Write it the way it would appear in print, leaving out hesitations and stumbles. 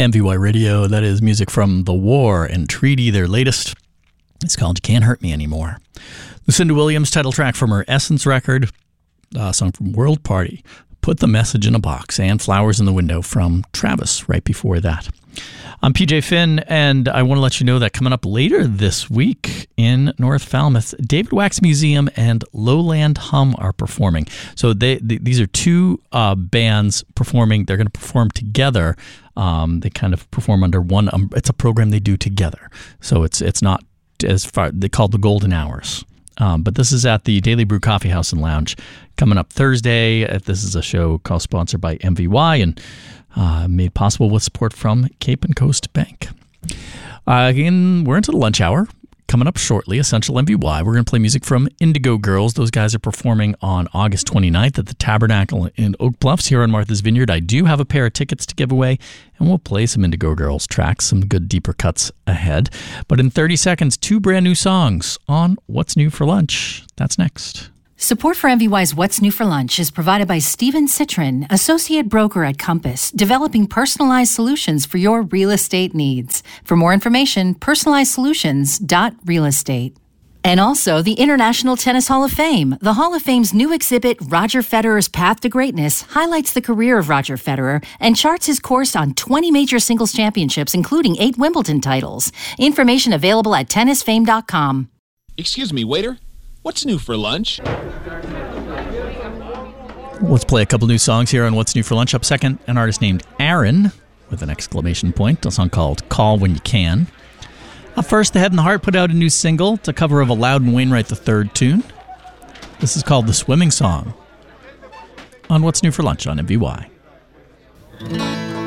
MVY Radio, that is music from The War and Treaty, their latest. It's called You Can't Hurt Me Anymore. Lucinda Williams' title track from her Essence record, a song from World Party, Put the Message in a Box, and Flowers in the Window from Travis right before that. I'm PJ Finn, and I want to let you know that coming up later this week in North Falmouth, David Wax Museum and Lowland Hum are performing. So these are two bands performing. They're going to perform together. They kind of perform under one. It's a program they do together. So it's not as far. They call it the Golden Hours. But this is at the Daily Brew Coffee House and Lounge coming up Thursday. This is a show sponsored by MVY and made possible with support from Cape and Coast Bank. Again, we're into the lunch hour. Coming up shortly, Essential MVY. We're going to play music from Indigo Girls. Those guys are performing on August 29th at the Tabernacle in Oak Bluffs here on Martha's Vineyard. I do have a pair of tickets to give away, and we'll play some Indigo Girls tracks, some good deeper cuts ahead. But in 30 seconds, two brand new songs on What's New for Lunch. That's next. Support for MVY's What's New for Lunch is provided by Steven Citron, Associate Broker at Compass, developing personalized solutions for your real estate needs. For more information, personalizedsolutions.realestate. And also the International Tennis Hall of Fame. The Hall of Fame's new exhibit, Roger Federer's Path to Greatness, highlights the career of Roger Federer and charts his course on 20 major singles championships, including 8 Wimbledon titles. Information available at tennisfame.com. Excuse me, waiter. What's new for lunch? Let's play a couple new songs here on What's New for Lunch. Up second, an artist named Aaron, with an exclamation point, a song called Call When You Can. Up first, The Head and the Heart put out a new single. It's a cover of a Loudon Wainwright III tune. This is called The Swimming Song on What's New for Lunch on MVY.